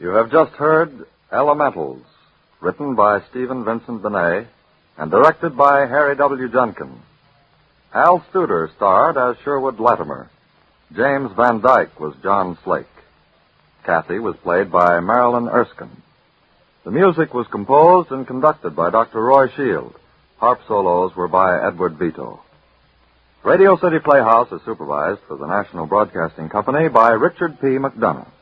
You have just heard Elementals, written by Stephen Vincent Benet and directed by Harry W. Junkin. Al Studer starred as Sherwood Latimer. James Van Dyke was John Slake. Kathy was played by Marilyn Erskine. The music was composed and conducted by Dr. Roy Shield. Harp solos were by Edward Vito. Radio City Playhouse is supervised for the National Broadcasting Company by Richard P. McDonough.